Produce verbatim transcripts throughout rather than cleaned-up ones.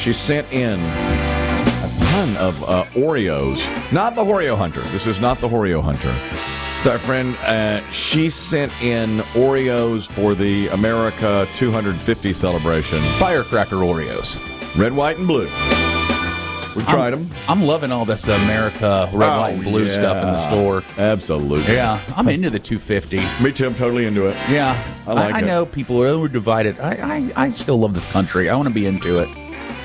She sent in a ton of uh, Oreos. Not the Oreo Hunter. This is not the Oreo Hunter. So our friend, uh, she sent in Oreos for the America two hundred fifty celebration. Firecracker Oreos. Red, white, and blue. We've tried them. I'm loving all this America red, Oh, white, and blue yeah. stuff in the store. Absolutely. Yeah, I'm into the two fifty. Me too. I'm totally into it. Yeah, I like I, I it. know people are we're divided. I, I I still love this country. I want to be into it.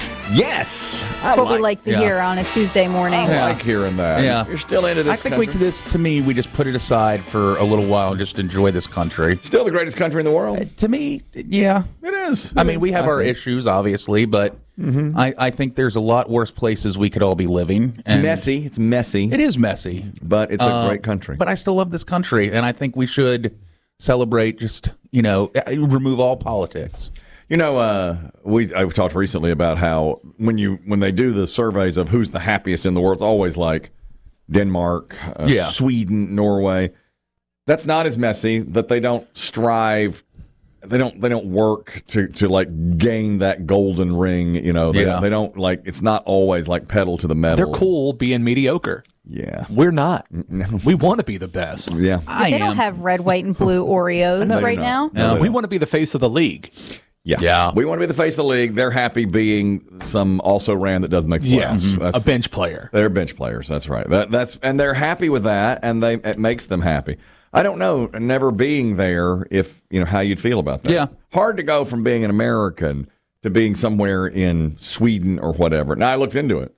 Yes. That's what we like to yeah. hear on a Tuesday morning. I Yeah. like hearing that. Yeah. You're still into this I think country. we this to me we just put it aside for a little while and just enjoy this country. Still the greatest country in the world. To me, yeah, It is. I It mean, is, we have I our think. issues, obviously, but I, I think there's a lot worse places we could all be living. It's messy. It's messy. It is messy, But it's a Uh, great country. but I still love this country, and I think we should celebrate. Just you know, remove all politics. You know, uh, we I talked recently about how when you when they do the surveys of who's the happiest in the world, it's always like Denmark, uh, Yeah. Sweden, Norway. That's not as messy. That they don't strive. They don't. They don't work to, to like gain that golden ring. You know. They, Yeah. don't, they don't like. It's not always like pedal to the metal. They're cool being mediocre. Yeah. We're not. We want to be the best. Yeah. I they am. don't have red, white, and blue Oreos No, they right don't. now. No, they we don't. want to be the face of the league. Yeah. Yeah. We want to be the face of the league. They're happy being some also ran that doesn't make the Yeah, playoffs. a That's- bench player. They're bench players. That's right. That, that's and they're happy with that, and they it makes them happy. I don't know, never being there, if you know how you'd feel about that. Yeah. Hard to go from being an American to being somewhere in Sweden or whatever. Now I looked into it.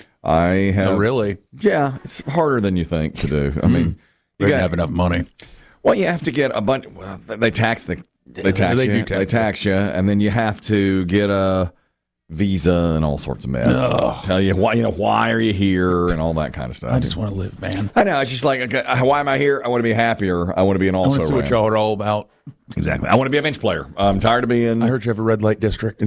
I have Oh, really? yeah. It's harder than you think to do. I mean, We you didn't got have enough money. well, you have to get a bunch. Well, they tax the they tax They you. do tax they you. tax you, and then you have to get a visa and all sorts of mess. Tell you why you know why are you here and all that kind of stuff. I just want to live, man. I know. It's just like, okay, why am I here? I want to be happier. I want to be an I also want to see what ran. y'all are all about. Exactly. I want to be a bench player. I'm tired of being. I heard you have a red light district.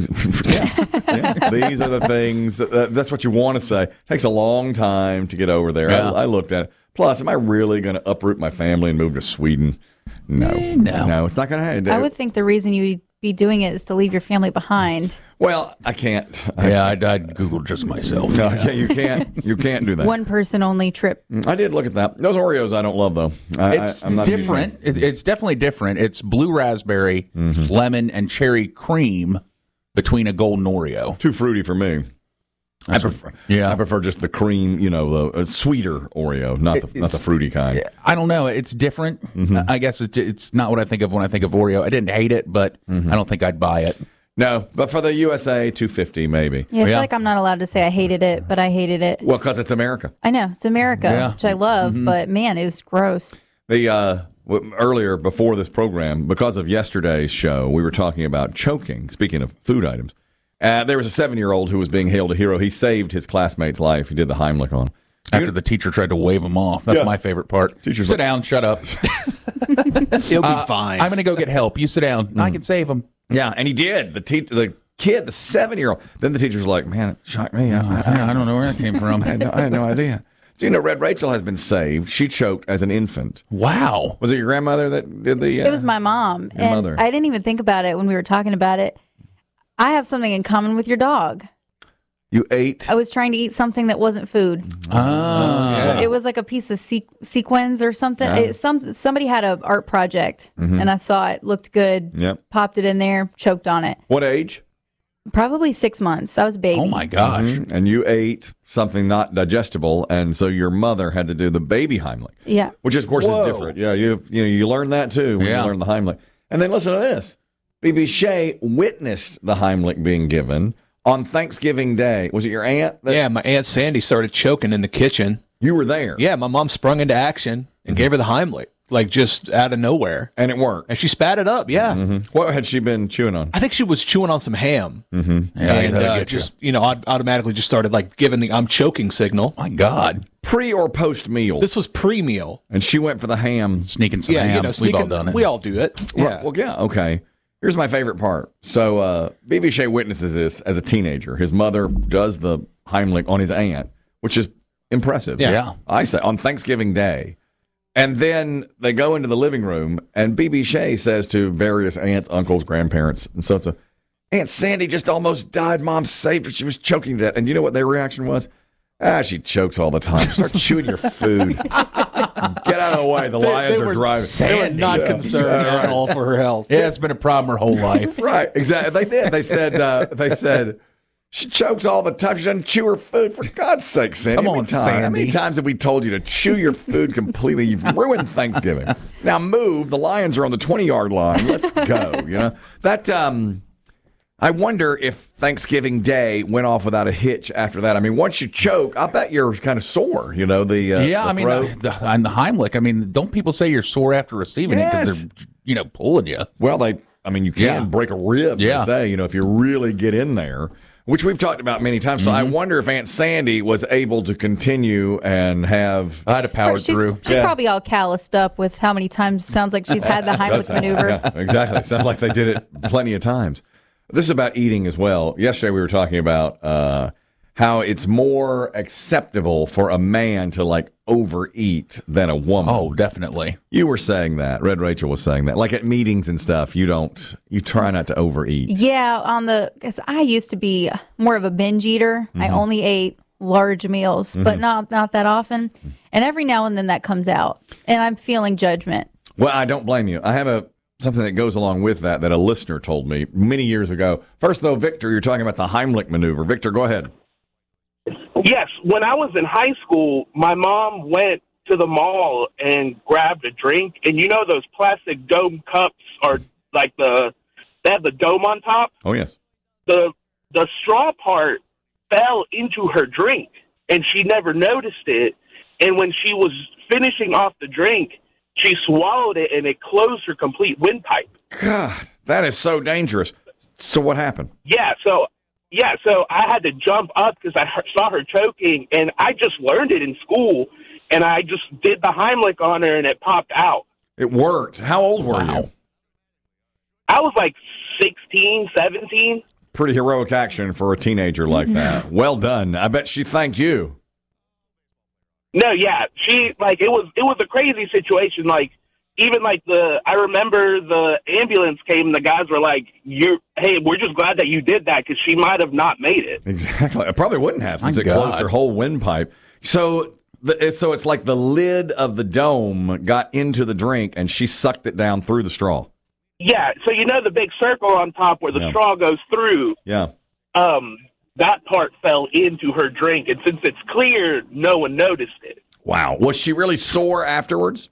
Yeah, these are the things. That, that's what you want to say. It takes a long time to get over there. Yeah. I, I looked at it. Plus, am I really going to uproot my family and move to Sweden? No. no. No, it's not going to happen. I would think the reason you'd be doing it is to leave your family behind. Well, I can't. I, Yeah, I'd, I'd Google just myself. no, yeah, you can't. You can't do that. One person only trip. I did look at that. Those Oreos I don't love, though. I, It's I, I'm not a huge different. fan. It, it's definitely different. It's blue raspberry, lemon, and cherry cream between a golden Oreo. Too fruity for me. I That's what- prefer, yeah. I prefer just the cream, you know, the uh, sweeter Oreo, not the not the fruity kind. I don't know. It's different. I guess it, it's not what I think of when I think of Oreo. I didn't hate it, but I don't think I'd buy it. No, but for the U S A two fifty maybe. Yeah, I feel Yeah. like I'm not allowed to say I hated it, but I hated it. Well, because it's America. I know it's America, Yeah. which I love, but man, it was gross. The uh, w- earlier before this program, because of yesterday's show, we were talking about choking. Speaking of food items, uh, there was a seven-year-old who was being hailed a hero. He saved his classmate's life. He did the Heimlich on. After the teacher tried to wave him off. That's Yeah. my favorite part. Teacher's sit like- down. Shut up. He'll be fine. I'm going to go get help. You sit down. I can save him. Yeah, and he did. The teacher, the kid, the seven-year-old. Then the teacher's like, "Man, it shocked me. I, I, I don't know where that came from. I had no, I had no idea." So, you know, Red Rachel has been saved. She choked as an infant. Wow. Was it your grandmother that did the? Uh, It was my mom, Your and mother. I didn't even think about it when we were talking about it. I have something in common with your dog. You ate. I was trying to eat something that wasn't food. Ah. It was like a piece of sequ- sequins or something. It, some somebody had an art project, and I saw it looked good. Yep. Popped it in there, choked on it. What age? Probably six months. I was a baby. Oh, my gosh. Mhm. And you ate something not digestible, and so your mother had to do the baby Heimlich, Yeah. which of course Whoa. is different. Yeah, you you know you learn that too when Yeah. you learn the Heimlich. And then listen to this: B B Shea witnessed the Heimlich being given on Thanksgiving Day. Was it your aunt? That, yeah, my Aunt Sandy started choking in the kitchen. you were there. Yeah, my mom sprung into action and gave her the Heimlich, like just out of nowhere. and it worked. And she spat it up, yeah. What had she been chewing on? I think she was chewing on some ham. Yeah, and that'll uh, get you. just, you know, aut- automatically just started like giving the I'm choking signal. My God. Pre or post meal? This was pre-meal. And she went for the ham. Sneaking some Yeah, ham. you know, We've sneaking, all done it. We all do it. Yeah. Right, well, yeah, okay. Here's my favorite part. So, uh, B B Shea witnesses this as a teenager. His mother does the Heimlich on his aunt, which is impressive. Yeah. Yeah. I say on Thanksgiving Day. And then they go into the living room, and B B Shea says to various aunts, uncles, grandparents, and so it's a, Aunt Sandy just almost died. Mom saved her. She was choking to death. And you know what their reaction was? Ah, she chokes all the time. Start chewing your food. Get out of the way. The They- lions they are were driving. They were not Yeah. concerned Yeah, at all for her health. Yeah, it's been a problem her whole life. Right, exactly. They did. They said, uh, they said, she chokes all the time. She doesn't chew her food. For God's sake, Sandy. Come How on, many times- How many Sandy. times have we told you to chew your food completely? You've ruined Thanksgiving. Now move. The Lions are on the twenty-yard line. Let's go. You know that. Um, I wonder if Thanksgiving Day went off without a hitch after that. I mean, once you choke, I bet you're kind of sore. You know the uh, Yeah, the I mean, throat. the, the, and the Heimlich. I mean, don't people say you're sore after receiving it Yes. because they're, you know, pulling you? Well, they, I mean, you can Yeah. break a rib, Yeah. they say, you know, if you really get in there, which we've talked about many times. So I wonder if Aunt Sandy was able to continue and have. I had to power she's, through. She's Yeah. probably all calloused up with how many times sounds like she's had the Heimlich maneuver. Yeah, exactly. Sounds like they did it plenty of times. This is about eating as well. Yesterday we were talking about uh, how it's more acceptable for a man to like overeat than a woman. Oh, definitely. You were saying that. Red Rachel was saying that. Like at meetings and stuff, you don't, you try not to overeat. Yeah, on the because I used to be more of a binge eater. I Mm-hmm. only ate large meals, but not not that often. And every now and then that comes out, and I'm feeling judgment. Well, I don't blame you. I have a something that goes along with that that a listener told me many years ago. First, though, Victor, you're talking about the Heimlich maneuver. Victor, go ahead. Yes, when I was in high school, my mom went to the mall and grabbed a drink, and you know those plastic dome cups are like the they have the dome on top. Oh, yes. The the straw part fell into her drink, and she never noticed it. And when she was finishing off the drink, she swallowed it, and it closed her complete windpipe. God, that is so dangerous. So what happened? Yeah, so yeah, so I had to jump up because I he- saw her choking, and I just learned it in school, and I just did the Heimlich on her, and it popped out. It worked. How old were Wow. you? I was like sixteen, seventeen. Pretty heroic action for a teenager like that. Well done. I bet she thanked you. No, yeah, she like it was it was a crazy situation. Like even like the I remember the ambulance came, and the guys were like, "You're hey, we're just glad that you did that because she might have not made it." Exactly. I probably wouldn't have since My it closed God. her whole windpipe. So, the, so it's like the lid of the dome got into the drink, and she sucked it down through the straw. Yeah, so you know the big circle on top where the Yeah. straw goes through. Yeah. Um, that part fell into her drink, and since it's clear, no one noticed it. Wow. Was she really sore afterwards?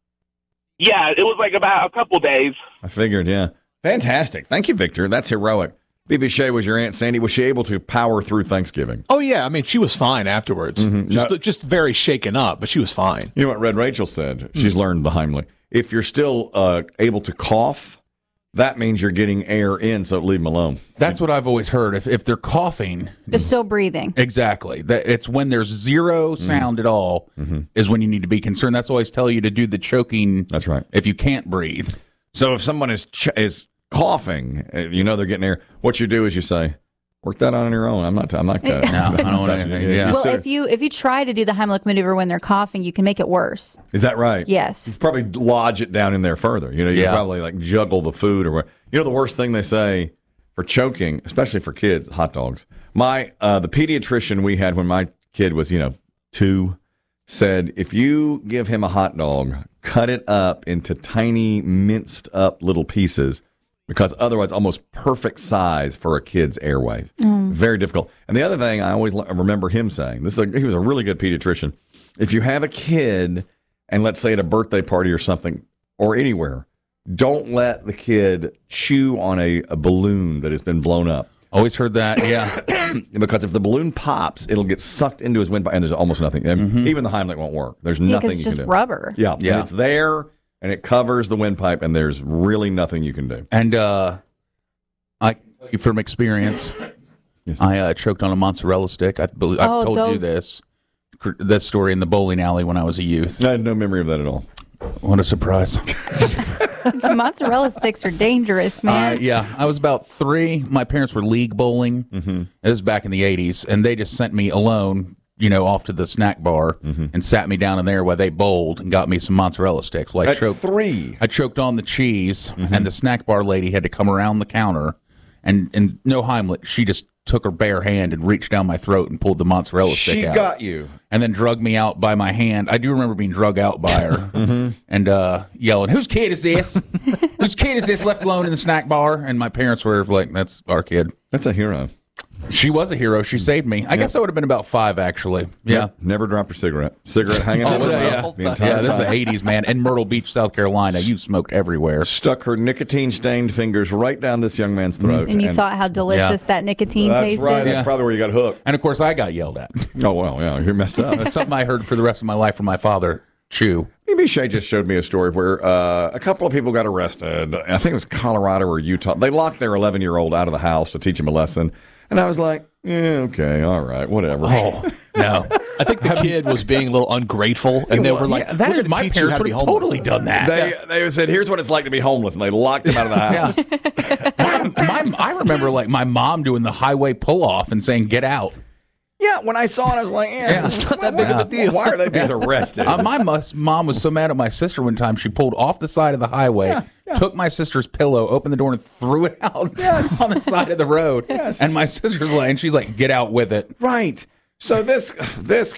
Yeah, it was like about a couple days. I figured, yeah. Fantastic. Thank you, Victor. That's heroic. B B. Shea was your Aunt Sandy. Was she able to power through Thanksgiving? Oh yeah, I mean she was fine afterwards. Just No. just very shaken up, but she was fine. You know what Red Rachel said? She's learned the Heimlich. If you're still uh, able to cough, that means you're getting air in, so leave them alone. That's what I've always heard. If if they're coughing, They're still breathing. exactly. That it's when there's zero sound at all is when you need to be concerned. That's why I always tell you to do the choking. That's right. If you can't breathe. So if someone is ch- is coughing, uh, you know they're getting air. What you do is you say, "Work that on your own." I'm not. I'm not. Uh, No, I don't want touching anything, it. yeah. You Well, sit- if you if you try to do the Heimlich maneuver when they're coughing, you can make it worse. is that right? Yes. Probably lodge it down in there further. You know, you Yeah. probably like juggle the food or what. You know, the worst thing they say for choking, especially for kids, hot dogs. My uh, the pediatrician we had when my kid was, you know, two, said if you give him a hot dog, cut it up into tiny minced up little pieces. Because otherwise, almost perfect size for a kid's airway. Very difficult. And the other thing I always l- remember him saying, this is a, he was a really good pediatrician. If you have a kid, and let's say at a birthday party or something, or anywhere, don't let the kid chew on a, a balloon that has been blown up. Always heard that. Yeah. Because if the balloon pops, it'll get sucked into his windpipe, and there's almost nothing. And even the Heimlich won't work. There's Yeah, nothing because you it's can just do. rubber. Yeah, Yeah. and it's there, and it covers the windpipe, and there's really nothing you can do. And uh, I can tell you from experience, I uh, choked on a mozzarella stick. I believe I've Oh, told you those- this. Cr- That story in the bowling alley when I was a youth. I had no memory of that at all. What a surprise. The mozzarella sticks are dangerous, man. Uh, yeah, I was about three. My parents were league bowling. Mm-hmm. This was back in the eighties, and they just sent me alone, you know, off to the snack bar Mm-hmm. and sat me down in there while they bowled and got me some mozzarella sticks. Well, I At choked, three. I choked on the cheese, Mm-hmm. and the snack bar lady had to come around the counter and and no Heimlich. She just took her bare hand and reached down my throat and pulled the mozzarella stick She out. got you. And then drug me out by my hand. I do remember being drug out by her mm-hmm. and uh, yelling, "Whose kid is this? Whose kid is this left alone in the snack bar?" And my parents were like, "That's our kid." That's a hero. She was a hero. She saved me. I yeah. guess I would have been about five, actually. Yeah. Never dropped your cigarette. Cigarette hanging out oh, of her yeah, mouth yeah. the entire yeah, this is time. the eighties, man. In Myrtle Beach, South Carolina, you smoked everywhere. Stuck her nicotine-stained fingers right down this young man's throat. And you and, thought how delicious yeah. that nicotine That's tasted. right. That's yeah. probably where you got hooked. And, of course, I got yelled at. Oh, well, yeah. You're messed up. That's something I heard for the rest of my life from my father, Chew. B B Shay just showed me a story where uh, a couple of people got arrested. I think it was Colorado or Utah. They locked their eleven-year-old out of the house to teach him a lesson. And I was like, yeah, okay, all right, whatever. Oh, no. I think the kid was being a little ungrateful, and they were like, yeah, that we're is, my parents would have totally done that. They yeah. they said, here's what it's like to be homeless, and they locked him out of the house. Yeah. my, my, I remember like my mom doing the highway pull-off and saying, "Get out." Yeah, when I saw it, I was like, yeah, yeah it's not that big of a deal. Why are they being arrested? Uh, my mus- mom was so mad at my sister one time, she pulled off the side of the highway, yeah, yeah. took my sister's pillow, opened the door, and threw it out yes. on the side of the road. Yes. And my sister's like, and she's like, "Get out with it." Right. So this this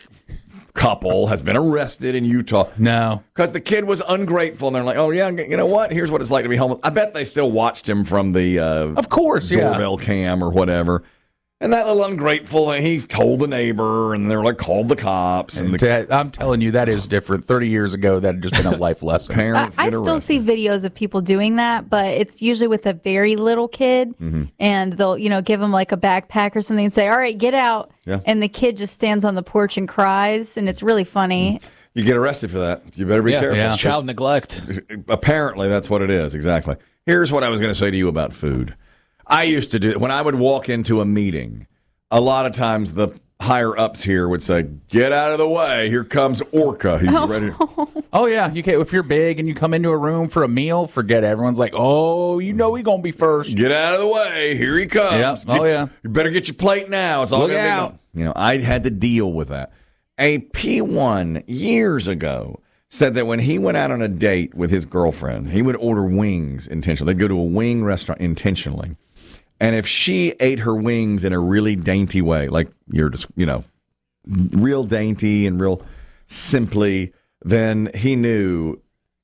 couple has been arrested in Utah. No. Because the kid was ungrateful, and they're like, oh, yeah, you know what? Here's what it's like to be homeless. I bet they still watched him from the uh, of course, doorbell yeah. cam or whatever. And that little ungrateful, and he told the neighbor, and they're like, called the cops. And the I'm telling you, that is different. thirty years ago, that had just been a life lesson. Parents I, I still arrested. see videos of people doing that, but it's usually with a very little kid, mm-hmm. and they'll, you know, give them like a backpack or something and say, "All right, get out." Yeah. And the kid just stands on the porch and cries, and it's really funny. You get arrested for that. You better be yeah, careful. Yeah. It's child neglect. Apparently, that's what it is, exactly. Here's what I was going to say to you about food. I used to do, when I would walk into a meeting, a lot of times the higher ups here would say, "Get out of the way. Here comes Orca. He's oh. ready." Oh, yeah. You can, if you're big and you come into a room for a meal, forget it. Everyone's like, "Oh, you know we're going to be first. Get out of the way. Here he comes. Yep. Get, Oh, yeah. You better get your plate now. It's all Look gonna be out. done. You know, I had to deal with that. A P one years ago said that when he went out on a date with his girlfriend, he would order wings intentionally. They'd go to a wing restaurant intentionally. And if she ate her wings in a really dainty way, like you're just, you know, real dainty and real simply, then he knew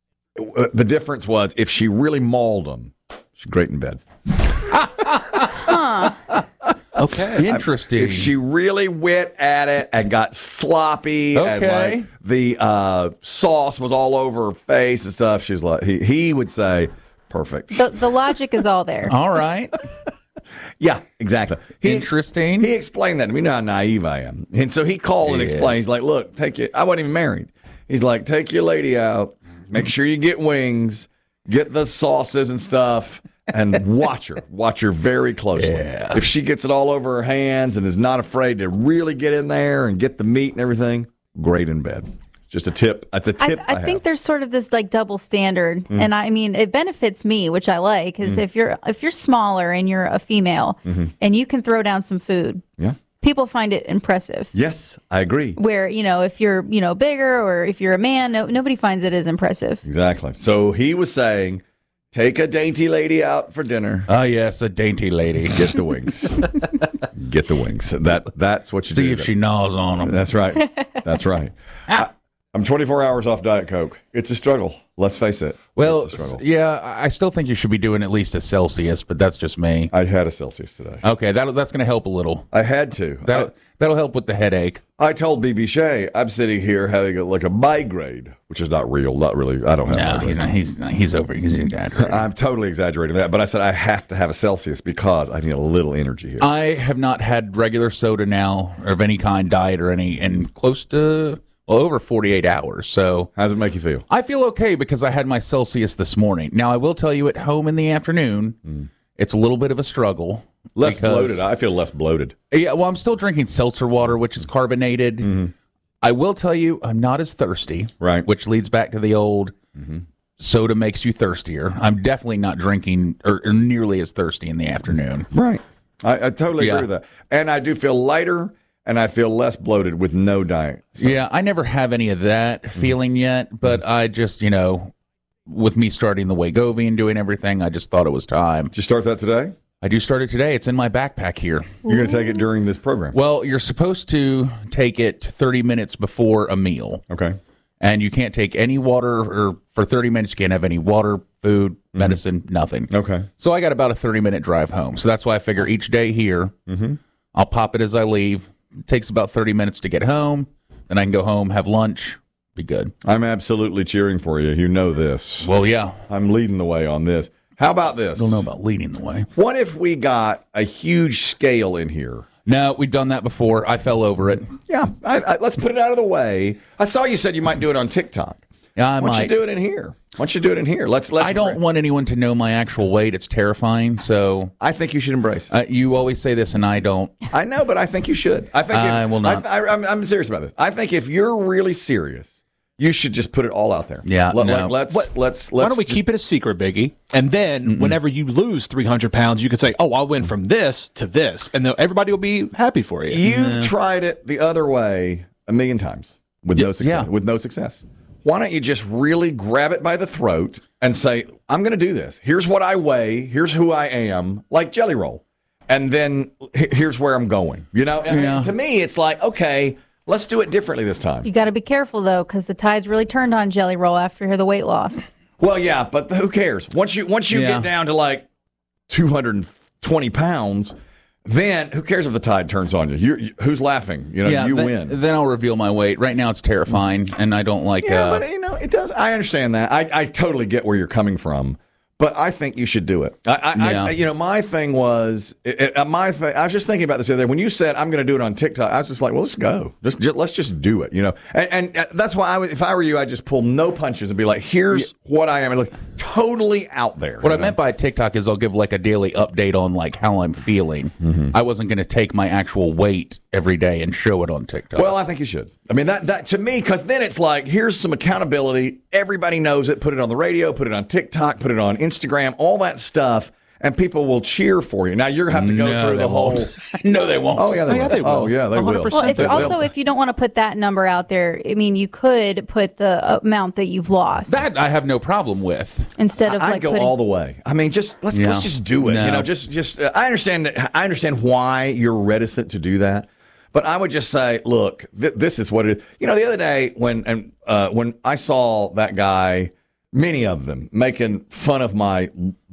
the difference was if she really mauled them, she's great in bed. Huh. Okay. Interesting. If she really went at it and got sloppy and Okay. like the uh, sauce was all over her face and stuff, she's like, he, he would say, perfect. The, the logic is all there. All right. Yeah, exactly. He, Interesting. He explained that to me. You know how naive I am. And so he called and Yes. explained. He's like, look, take it. I wasn't even married. He's like, take your lady out. Make sure you get wings. Get the sauces and stuff. And watch her. Watch her very closely. Yeah. If she gets it all over her hands and is not afraid to really get in there and get the meat and everything, great in bed. Just a tip. That's a tip. I, I, I think have. there's sort of this like double standard, Mm. and I mean it benefits me, which I like, because if you're if you're smaller and you're a female Mm-hmm. and you can throw down some food, Yeah. people find it impressive. Yes, I agree. Where you know if you're you know bigger or if you're a man, no, nobody finds it as impressive. Exactly. So he was saying, take a dainty lady out for dinner. Oh, yes, a dainty lady. Get the wings. Get the wings. That that's what you See do. if she gnaws on them. That's right. That's right. I, I'm twenty-four hours off Diet Coke. It's a struggle. Let's face it. Well, It's a struggle. yeah, I still think you should be doing at least a Celsius, but that's just me. I had a Celsius today. Okay, that that's going to help a little. I had to. That'll, that'll help with the headache. I, I told B B Shay I'm sitting here having a, like a migraine, which is not real. Not really. I don't have. No, migraine. he's not, he's not, he's over. He's exaggerating. I'm totally exaggerating that, but I said I have to have a Celsius because I need a little energy here. I have not had regular soda now, or of any kind, diet or any, in close to well over forty-eight hours. So How does it make you feel? I feel okay because I had my Celsius this morning. Now I will tell you, at home in the afternoon, mm. it's a little bit of a struggle. Less because, bloated. I feel less bloated. Yeah, well, I'm still drinking seltzer water, which is carbonated. Mm-hmm. I will tell you, I'm not as thirsty. Right. Which leads back to the old mm-hmm. soda makes you thirstier. I'm definitely not drinking or, or nearly as thirsty in the afternoon. Right. I, I totally Yeah. agree with that. And I do feel lighter and I feel less bloated with no diet. So, Yeah, I never have any of that feeling yet, but I just, you know, with me starting the Wegovy and doing everything, I just thought it was time. Did you start that today? I do start it today. It's in my backpack here. You're going to take it during this program. Well, you're supposed to take it thirty minutes before a meal. Okay. And you can't take any water, or for thirty minutes, you can't have any water, food, medicine, mm-hmm. nothing. Okay. So I got about a thirty-minute drive home. So that's why I figure each day here, mm-hmm. I'll pop it as I leave. It takes about thirty minutes to get home. Then I can go home, have lunch, be good. I'm absolutely cheering for you. You know this. Well, yeah. I'm leading the way on this. How about this? I don't know about leading the way. What if we got a huge scale in here? No, we've done that before. I fell over it. Yeah, I, I, let's put it out of the way. I saw you said you might do it on TikTok. Yeah, I Why don't might. you do it in here? Why don't you do it in here? Let's. let's I don't want anyone to know my actual weight. It's terrifying. So I think you should embrace it. uh, you always say this, and I don't. I know, but I think you should. I think if, I will not. I, I, I'm, I'm serious about this. I think if you're really serious, you should just put it all out there. Yeah, Let, no. let, let's, let's let's Why don't we just- keep it a secret, Biggie? And then Mm-mm. whenever you lose three hundred pounds, you could say, oh, I went from this to this. And then everybody will be happy for you. You've Yeah. tried it the other way a million times with no success. yeah. With no success. Why don't you just really grab it by the throat and say, I'm going to do this. Here's what I weigh. Here's who I am, like Jelly Roll. And then h- here's where I'm going. You know, and Yeah. to me, it's like, okay, let's do it differently this time. You got to be careful, though, because the tide's really turned on Jelly Roll after the weight loss. Well, yeah, but who cares? Once you once you Yeah. get down to like two hundred twenty pounds, then who cares if the tide turns on you? You're, you who's laughing? You know, you then, win. Then I'll reveal my weight. Right now, it's terrifying, and I don't like. Yeah, uh, but you know, it does. I understand that. I, I totally get where you're coming from, but I think you should do it. I, I, Yeah. I you know, my thing was, it, it, my thing. I was just thinking about this the other day. When you said I'm going to do it on TikTok, I was just like, well, let's go. Just, just let's just do it. You know, and, and uh, that's why I would, if I were you, I'd just pull no punches and be like, here's what I am, and like totally out there. What you I know? meant by TikTok is I'll give like a daily update on like how I'm feeling. Mm-hmm. I wasn't going to take my actual weight every day and show it on TikTok. Well, I think you should. I mean, that that to me, because then it's like, here's some accountability. Everybody knows it. Put it on the radio, put it on TikTok, put it on Instagram, all that stuff, and people will cheer for you. Now, you're going to have to go No, through they the whole. won't. No, they won't. Oh, yeah, they Oh, will. yeah, they will. Oh, yeah, they one hundred will. percent. Well, if They- also they'll- if you don't want to put that number out there, I mean, you could put the amount that you've lost That I have no problem with. instead of I'd like go putting. all the way. I mean, just let's Yeah. let's just do it. No. You know, just just uh, I understand that, I understand why you're reticent to do that, but I would just say, look, th- this is what it is. You know, the other day when and uh, when I saw that guy, many of them making fun of my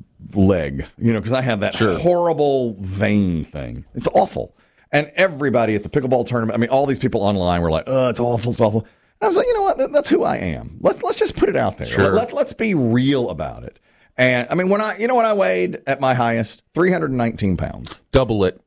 leg, you know, because I have that horrible vein thing. It's awful, and everybody at the pickleball tournament, I mean, all these people online were like, "Oh, it's awful, it's awful." And I was like, you know what? That- That's who I am. Let's let's just put it out there. Sure. Let, let, let's be real about it. And I mean, when I, you know, when I weighed at my highest, three hundred nineteen pounds. Double it.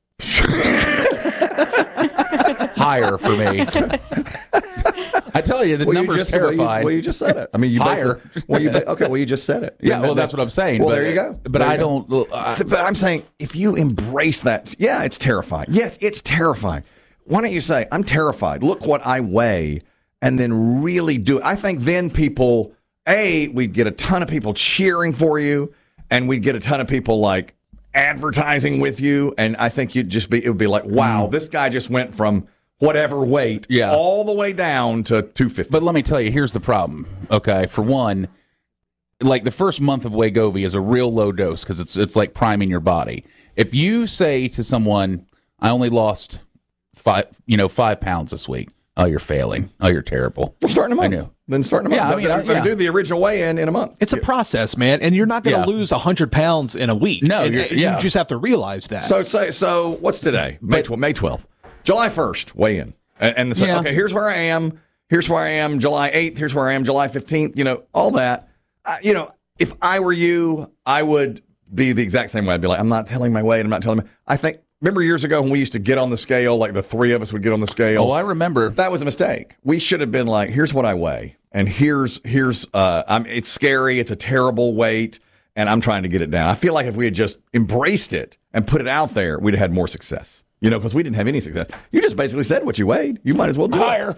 Higher for me. I tell you, the Well, you number's just, well, you, terrifying. well, you just said it. I mean, you Higher. basically- Well, you ba- okay. Well, you just said it. Yeah, well, that's what I'm saying. Well, but, there you go. But There you I go. don't. Uh, So- but I'm saying, if you embrace that, yeah, it's terrifying. Yes, it's terrifying. Why don't you say, I'm terrified. Look what I weigh, and then really do it. I think then people, A, we'd get a ton of people cheering for you, and we'd get a ton of people like advertising with you. And I think you'd just be, it would be like, wow, this guy just went from whatever weight Yeah. all the way down to two fifty. But let me tell you, here's the problem. Okay, for one, like the first month of Wegovy is a real low dose because it's it's like priming your body. If you say to someone, "I only lost five, you know, five pounds this week," oh, you're failing. Oh, you're terrible. We're starting a month. I know. Then starting a month. Yeah, I mean, They're I- going to yeah. do the original weigh-in in a month. It's a process, man, and you're not going to Yeah. lose one hundred pounds in a week. No, And, you're- uh, yeah. you just have to realize that. So say so. What's today? May twelfth. May twelfth. July first. Weigh in. And, and so, Yeah. okay, here's where I am. Here's where I am. July eighth. Here's where I am. July fifteenth. You know, all that. Uh, you know, if I were you, I would be the exact same way. I'd be like, I'm not telling my weight. I'm not telling. My, I think. Remember years ago when we used to get on the scale, like the three of us would get on the scale. Oh, I remember. That was a mistake. We should have been like, here's what I weigh, and here's here's uh, I'm. It's scary. It's a terrible weight, and I'm trying to get it down. I feel like if we had just embraced it and put it out there, we'd have had more success. You know, because we didn't have any success. You just basically said what you weighed. You might as well do Higher.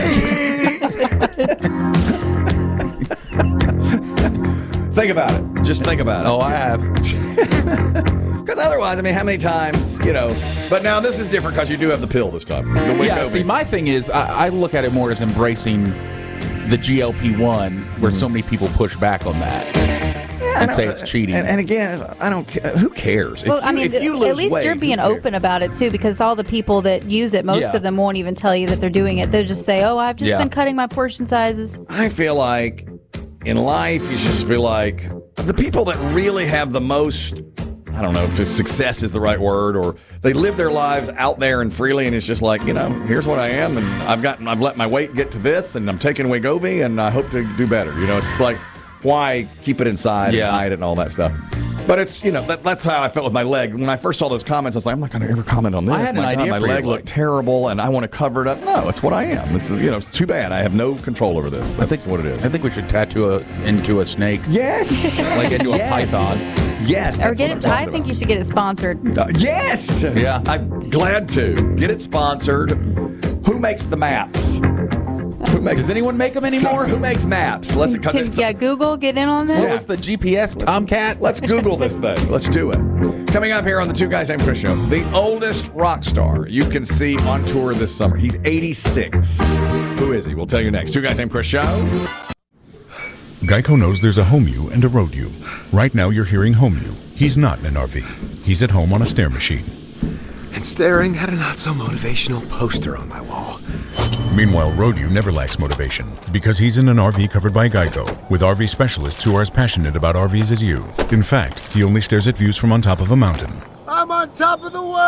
it. Think about it. Just think about it. Oh, I have. Because otherwise, I mean, how many times, you know? But now this is different because you do have the pill this time. The Yeah, Wegovy. see, my thing is, I, I look at it more as embracing the G L P one, where so many people push back on that. Yeah, and I say know. it's cheating. And, and again, I don't care. Who cares? Well, If I you- mean, if you lose at least weight, you're who being cares? open about it too, because all the people that use it, most Yeah. of them won't even tell you that they're doing it. They'll just say, "Oh, I've just Yeah. been cutting my portion sizes." I feel like in life, you should just be like, the people that really have the most, I don't know if success is the right word, or they live their lives out there and freely, and it's just like, you know, here's what I am, and I've gotten, I've let my weight get to this, and I'm taking Wegovy, and I hope to do better. You know, it's like, why keep it inside Yeah. and hide it and all that stuff? But it's, you know, that, that's how I felt with my leg. When I first saw those comments, I was like, I'm not going to ever comment on this. I had an my God, idea my for your leg leg. looked terrible, and I want to cover it up. No, it's what I am. This is, you know, it's too bad. I have no control over this. That's I think what it is. I think we should tattoo a into a snake, Yes. like into a Yes. python. Yes. Or that's get what it. I'm I talking think you about. should get it sponsored. Uh, yes. Yeah. I'm glad to get it sponsored. Who makes the maps? Who makes? Does anyone make them anymore? Who makes maps? Let's cause Can, it's- yeah, Google, get in on What that. was the G P S Tomcat? Let's Google this thing. Let's do it. Coming up here on the Two Guys Named Chris Show, the oldest rock star you can see on tour this summer. He's eighty-six. Who is he? We'll tell you next. Two Guys Named Chris Show. Geico knows there's a home you and a road you. Right now you're hearing home you. He's not in an R V. He's at home on a stair machine. And staring at a not-so-motivational poster on my wall. Meanwhile, road you never lacks motivation because he's in an R V covered by Geico with R V specialists who are as passionate about R Vs as you. In fact, he only stares at views from on top of a mountain. I'm on top of the world!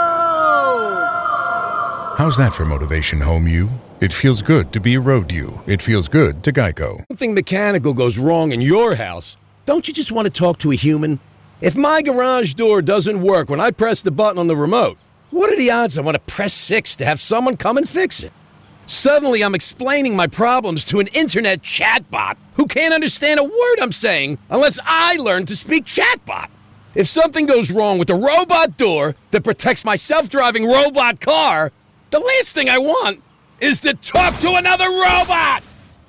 How's that for motivation, home you? It feels good to be a road you. It feels good to Geico. Something mechanical goes wrong in your house, don't you just want to talk to a human? If my garage door doesn't work when I press the button on the remote, what are the odds I want to press six to have someone come and fix it? Suddenly, I'm explaining my problems to an internet chatbot who can't understand a word I'm saying unless I learn to speak chatbot. If something goes wrong with the robot door that protects my self-driving robot car, the last thing I want is to talk to another robot!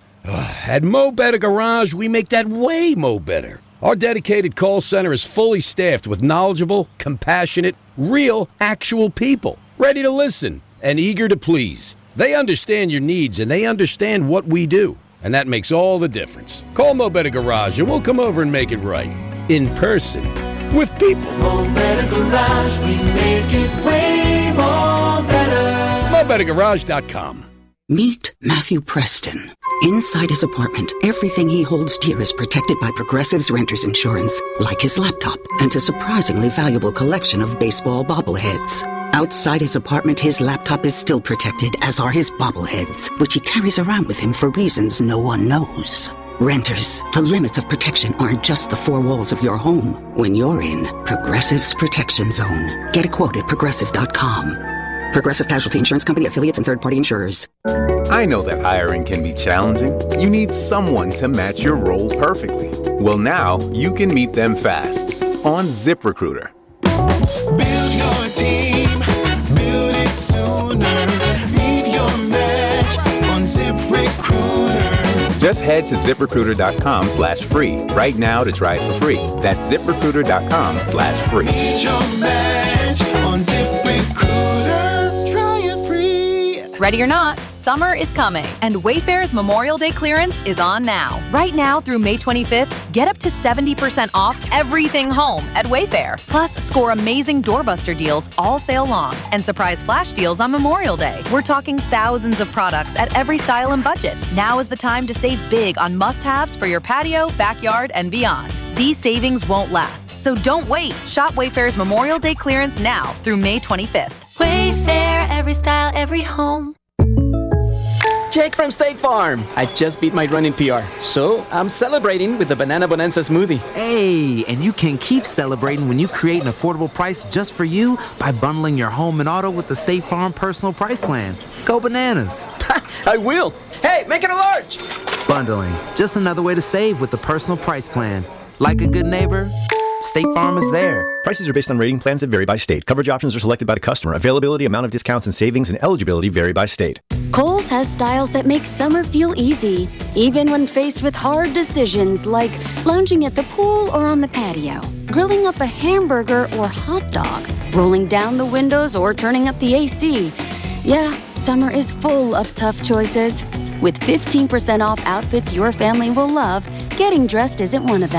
At Mo Better Garage, we make that way mo better. Our dedicated call center is fully staffed with knowledgeable, compassionate, real, actual people, ready to listen and eager to please. They understand your needs and they understand what we do, and that makes all the difference. Call Mo Better Garage and we'll come over and make it right. In person. With people. Mo Better Garage, we make it way more better. Mo Better Garage dot com. Meet Matthew Preston. Inside his apartment, everything he holds dear is protected by Progressive's Renter's Insurance, like his laptop and a surprisingly valuable collection of baseball bobbleheads. Outside his apartment, his laptop is still protected, as are his bobbleheads, which he carries around with him for reasons no one knows. Renters, the limits of protection aren't just the four walls of your home. When you're in Progressive's Protection Zone, get a quote at progressive dot com. Progressive Casualty Insurance Company, affiliates, and third-party insurers. I know that hiring can be challenging. You need someone to match your role perfectly. Well, now you can meet them fast on ZipRecruiter. Build your team, build it sooner. Meet your match on ZipRecruiter. Just head to ZipRecruiter.com slash free right now to try it for free. That's ZipRecruiter.com slash free. Meet your match on ZipRecruiter. Try it free. Ready or not, summer is coming, and Wayfair's Memorial Day clearance is on now. Right now through May twenty-fifth, get up to seventy percent off everything home at Wayfair. Plus, score amazing doorbuster deals all sale long and surprise flash deals on Memorial Day. We're talking thousands of products at every style and budget. Now is the time to save big on must-haves for your patio, backyard, and beyond. These savings won't last, so don't wait. Shop Wayfair's Memorial Day clearance now through May twenty-fifth. Wayfair, every style, every home. Jake from State Farm. I just beat my running P R, so I'm celebrating with the Banana Bonanza smoothie. Hey, and you can keep celebrating when you create an affordable price just for you by bundling your home and auto with the State Farm Personal Price Plan. Go bananas. I will. Hey, make it a large. Bundling, just another way to save with the Personal Price Plan. Like a good neighbor, State Farm is there. Prices are based on rating plans that vary by state. Coverage options are selected by the customer. Availability, amount of discounts and savings, and eligibility vary by state. Kohl's has styles that make summer feel easy, even when faced with hard decisions like lounging at the pool or on the patio, grilling up a hamburger or hot dog, rolling down the windows or turning up the A C. Yeah, summer is full of tough choices. With fifteen percent off outfits your family will love, getting dressed isn't one of them.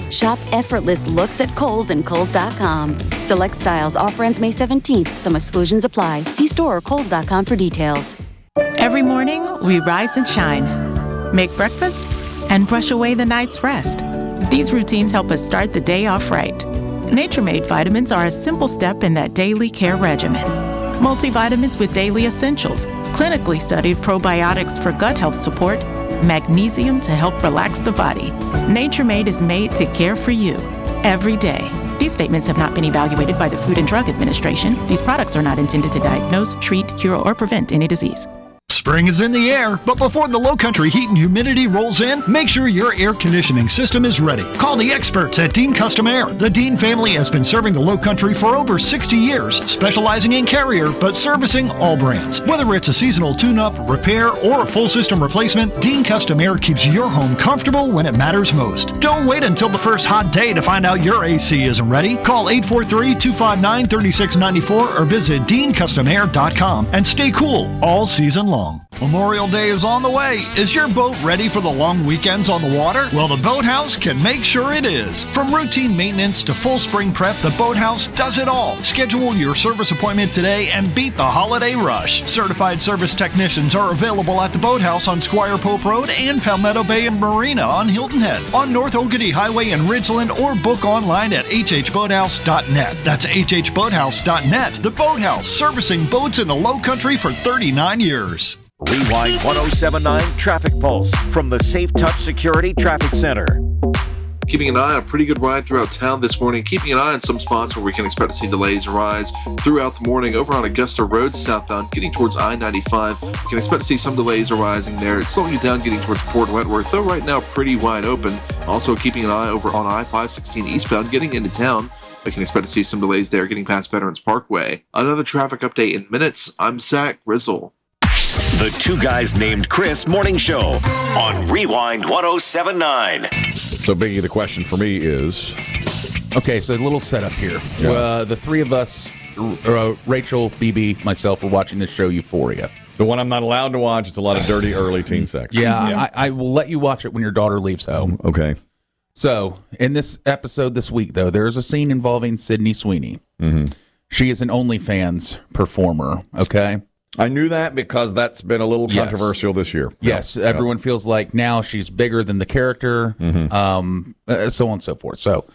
Shop effortless looks at Kohl's and Kohl's dot com. Select styles. Offer ends May seventeenth. Some exclusions apply. See store or Kohl's dot com for details. Every morning, we rise and shine, make breakfast, and brush away the night's rest. These routines help us start the day off right. Nature Made vitamins are a simple step in that daily care regimen. Multivitamins with daily essentials, clinically studied probiotics for gut health support, magnesium to help relax the body. Nature Made is made to care for you every day. These statements have not been evaluated by the Food and Drug Administration. These products are not intended to diagnose, treat, cure, or prevent any disease. Spring is in the air, but before the low country heat and humidity rolls in, make sure your air conditioning system is ready. Call the experts at Dean Custom Air. The Dean family has been serving the low country for over sixty years, specializing in Carrier, but servicing all brands. Whether it's a seasonal tune-up, repair, or a full system replacement, Dean Custom Air keeps your home comfortable when it matters most. Don't wait until the first hot day to find out your A C isn't ready. Call eight four three, two five nine, three six nine four or visit dean custom air dot com and stay cool all season long. Memorial Day is on the way. Is your boat ready for the long weekends on the water? Well, the Boathouse can make sure it is. From routine maintenance to full spring prep, the Boathouse does it all. Schedule your service appointment today and beat the holiday rush. Certified service technicians are available at the Boathouse on Squire Pope Road and Palmetto Bay and Marina on Hilton Head, on North Oakady Highway in Ridgeland, or book online at h h boathouse dot net. That's h h boathouse dot net. The Boathouse, servicing boats in the Low Country for thirty-nine years. Rewind one oh seven point nine Traffic Pulse from the Safe Touch Security Traffic Center. Keeping an eye on a pretty good ride throughout town this morning. Keeping an eye on some spots where we can expect to see delays arise throughout the morning. Over on Augusta Road southbound, getting towards I ninety-five, we can expect to see some delays arising there. It's slowing you down getting towards Port Wentworth, though right now pretty wide open. Also keeping an eye over on I five sixteen eastbound, getting into town. We can expect to see some delays there getting past Veterans Parkway. Another traffic update in minutes. I'm Zach Grizzle. The Two Guys Named Chris Morning Show on Rewind one oh seven point nine. So, Biggie, the question for me is... Okay, so a little setup here. Yeah. Uh, the three of us, uh, Rachel, B B, myself, were watching this show Euphoria. The one I'm not allowed to watch. It's a lot of dirty early teen sex. Yeah, yeah. I, I will let you watch it when your daughter leaves home. Okay. So, in this episode this week, though, there is a scene involving Sydney Sweeney. Mm-hmm. She is an OnlyFans performer, okay? I knew that because that's been a little Yes. controversial this year. Yes, Yeah. everyone feels like now she's bigger than the character, Mhm. um, uh, so on and so forth. So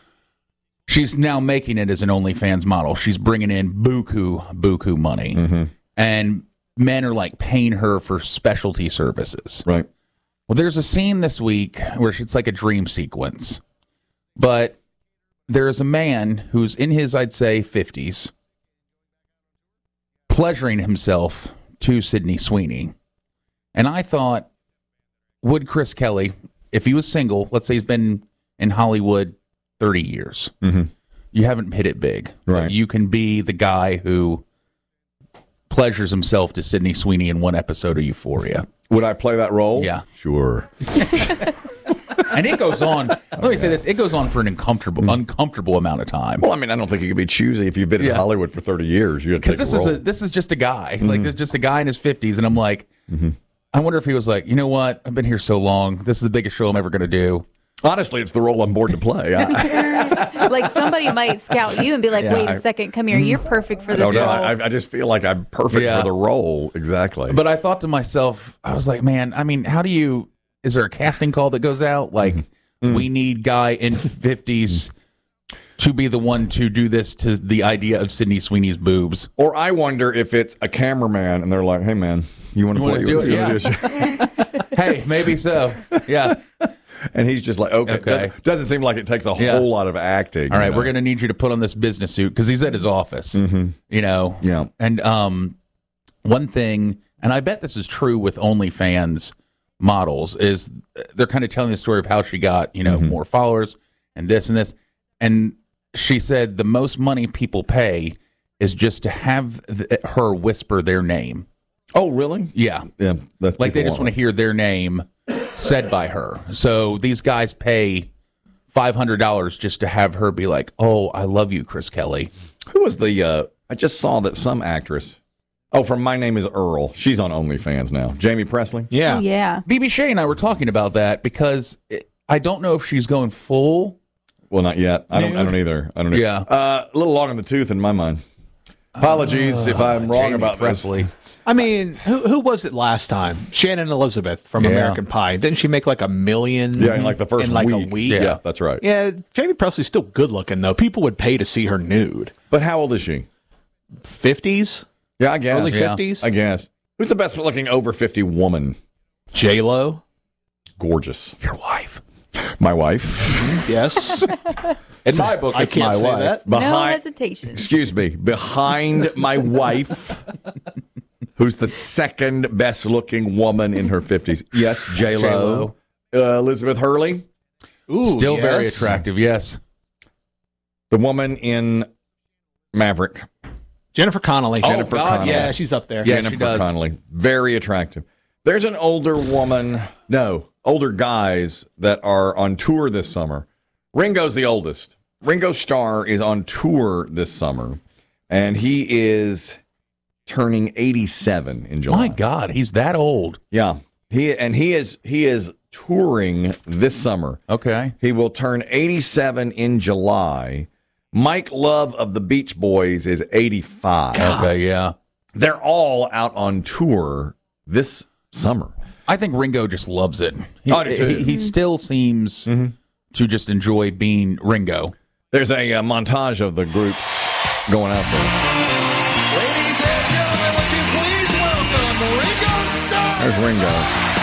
she's now making it as an OnlyFans model. She's bringing in buku, buku money. Mhm. And men are like paying her for specialty services. Right. Well, there's a scene this week where it's like a dream sequence. But there's a man who's in his, I'd say, fifties, pleasuring himself to Sydney Sweeney. And I thought, would Chris Kelly, if he was single, let's say he's been in Hollywood thirty years, Mhm. you haven't hit it big. Right. You can be the guy who pleasures himself to Sydney Sweeney in one episode of Euphoria. Would I play that role? Yeah. Sure. And it goes on, let me say this, it goes on for an uncomfortable uncomfortable amount of time. Well, I mean, I don't think you could be choosy if you've been Yeah. in Hollywood for thirty years. You Because this is a this is just a guy, like Mhm. this is just a guy in his fifties, and I'm like, Mhm. I wonder if he was like, you know what, I've been here so long, this is the biggest show I'm ever going to do. Honestly, it's the role I'm bored to play. I, Like somebody might scout you and be like, Yeah, wait I- a second, come here. You're perfect for I this don't know. role. I, I just feel like I'm perfect Yeah. for the role. Exactly. But I thought to myself, I was like, man, I mean, how do you? Is there a casting call that goes out? Like, Mm-hmm. we need guy in fifties to be the one to do this to the idea of Sydney Sweeney's boobs. Or I wonder if it's a cameraman and they're like, hey, man, you want to You play wanna do it? you Yeah. wanna do a show? Hey, maybe so. Yeah. And he's just like, okay. Okay. That doesn't seem like it takes a Yeah. whole lot of acting. All right, you know? we're going to need you to put on this business suit because he's at his office. Mhm. You know. Yeah. And um, one thing, and I bet this is true with OnlyFans models, is they're kind of telling the story of how she got, you know, Mm-hmm. more followers and this and this. And she said the most money people pay is just to have th- her whisper their name. Oh, really? Yeah. Yeah. That's Like they people just want to hear their name said by her. So these guys pay five hundred dollars just to have her be like, oh, I love you, Chris Kelly. Who was the, uh, I just saw that some actress, oh, from My Name is Earl. She's on OnlyFans now. Jamie Presley? Yeah. Oh, yeah. B B Shea and I were talking about that because it, I don't know if she's going full Well, not yet. I don't. I don't either. I don't. Either. Yeah. Uh, a little long in the tooth in my mind. Apologies if I'm wrong Jamie about Presley. this. I mean, who who was it last time? Shannon Elizabeth from Yeah. American Pie. Didn't she make like a million? Yeah, in like the first in like week. a week. Yeah, that's right. Yeah, Jamie Presley's still good looking though. People would pay to see her nude. But how old is she? Fifties? Yeah, I guess. Early Yeah. fifties? I guess. Who's the best looking over fifty woman? J Lo. Gorgeous. Your wife. My wife. Yes. In my book, I it's can't my say wife. that. No Behind- hesitation. Excuse me. Behind my wife, who's the second best looking woman in her fifties. Yes, J Lo. Uh, Elizabeth Hurley. Ooh, Still yes. very attractive, yes. The woman in Maverick. Jennifer Connelly. Oh, Jennifer God, Connelly. Yeah, she's up there. Yeah, Jennifer she does. Connelly. Very attractive. There's an older woman, no, older guys that are on tour this summer. Ringo's the oldest. Ringo Starr is on tour this summer, and he is turning eighty-seven in July. My God, he's that old. Yeah. He and he is he is touring this summer. Okay. He will turn eighty-seven in July. Mike Love of the Beach Boys is eighty-five. Okay, yeah. They're all out on tour this summer. I think Ringo just loves it. He, I do too. he, he still seems to just enjoy being Ringo. There's a uh, montage of the group going out there. Ladies and gentlemen, would you please welcome Ringo Starr? There's Ringo.